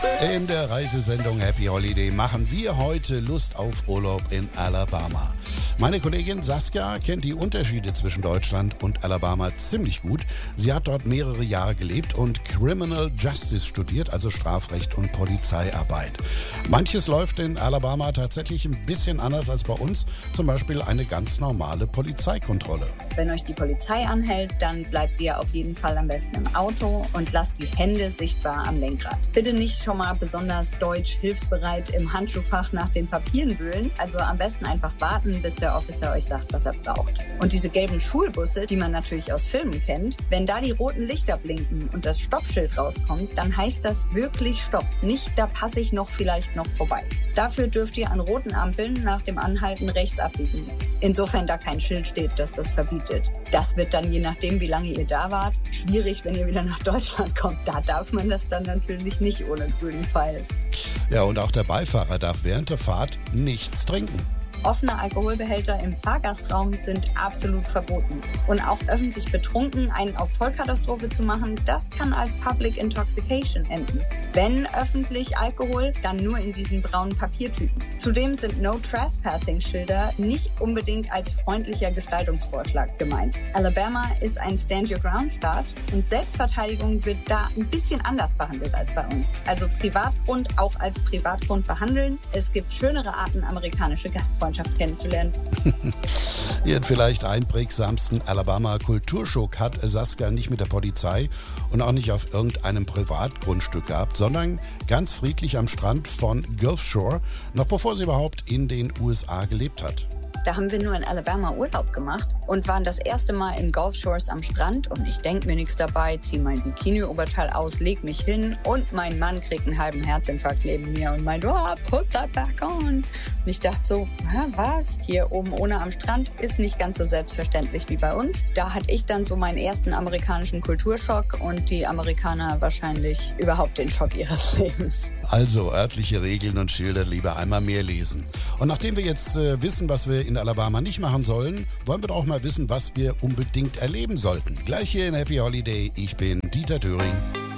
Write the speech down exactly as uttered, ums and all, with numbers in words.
In der Reisesendung Happy Holiday machen wir heute Lust auf Urlaub in Alabama. Meine Kollegin Saskia kennt die Unterschiede zwischen Deutschland und Alabama ziemlich gut. Sie hat dort mehrere Jahre gelebt und Criminal Justice studiert, also Strafrecht und Polizeiarbeit. Manches läuft in Alabama tatsächlich ein bisschen anders als bei uns, zum Beispiel eine ganz normale Polizeikontrolle. Wenn euch die Polizei anhält, dann bleibt ihr auf jeden Fall am besten im Auto und lasst die Hände sichtbar am Lenkrad. Bitte nicht schon mal besonders deutsch hilfsbereit im Handschuhfach nach den Papieren wühlen. Also am besten einfach warten, bis der Officer euch sagt, was er braucht. Und diese gelben Schulbusse, die man natürlich aus Filmen kennt, wenn da die roten Lichter blinken und das Stoppschild rauskommt, dann heißt das wirklich Stopp. Nicht, da passe ich noch vielleicht noch vorbei. Dafür dürft ihr an roten Ampeln nach dem Anhalten rechts abbiegen. Insofern da kein Schild steht, das das verbietet. Das wird dann, je nachdem, wie lange ihr da wart, schwierig, wenn ihr wieder nach Deutschland kommt. Da darf man das dann natürlich nicht ohne grünen Pfeil. Ja, und auch der Beifahrer darf während der Fahrt nichts trinken. Offene Alkoholbehälter im Fahrgastraum sind absolut verboten. Und auch öffentlich betrunken einen auf Vollkatastrophe zu machen, das kann als Public Intoxication enden. Wenn öffentlich Alkohol, dann nur in diesen braunen Papiertüten. Zudem sind No-Trespassing-Schilder nicht unbedingt als freundlicher Gestaltungsvorschlag gemeint. Alabama ist ein Stand-Your-Ground-Staat und Selbstverteidigung wird da ein bisschen anders behandelt als bei uns. Also Privatgrund auch als Privatgrund behandeln. Es gibt schönere Arten, amerikanische Gastfreundschaft kennenzulernen. Ihren vielleicht einprägsamsten Alabama-Kulturschock hat Saskia nicht mit der Polizei und auch nicht auf irgendeinem Privatgrundstück gehabt, sondern ganz friedlich am Strand von Gulf Shore, noch bevor sie überhaupt in den U S A gelebt hat. Da haben wir nur in Alabama Urlaub gemacht und waren das erste Mal in Gulf Shores am Strand und ich denk mir nichts dabei, zieh mein Bikini-Oberteil aus, leg mich hin und mein Mann kriegt einen halben Herzinfarkt neben mir und meint, oh, put that back on. Und ich dachte so, hä, was? Hier oben ohne am Strand ist nicht ganz so selbstverständlich wie bei uns. Da hatte ich dann so meinen ersten amerikanischen Kulturschock und die Amerikaner wahrscheinlich überhaupt den Schock ihres Lebens. Also örtliche Regeln und Schilder lieber einmal mehr lesen. Und nachdem wir jetzt äh, wissen, was wir in Alabama nicht machen sollen, wollen wir doch auch mal wissen, was wir unbedingt erleben sollten. Gleich hier in Happy Holiday. Ich bin Dieter Döring.